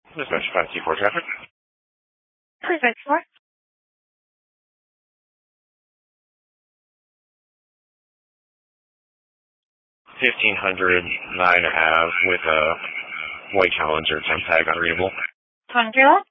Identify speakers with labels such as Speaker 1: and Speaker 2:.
Speaker 1: Dispatch 524 traffic.
Speaker 2: Perfect. For
Speaker 1: 1500 9 Ave with a white Challenger temp tag unreadable.
Speaker 2: Tundra.